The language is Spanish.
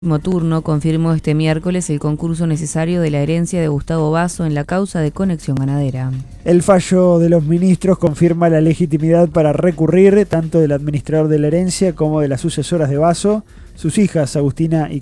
Turno confirmó este miércoles el concurso necesario de la herencia de Gustavo Basso en la causa de Conexión Ganadera. El fallo de los ministros confirma la legitimidad para recurrir tanto del administrador de la herencia como de las sucesoras de Basso, sus hijas Agustina y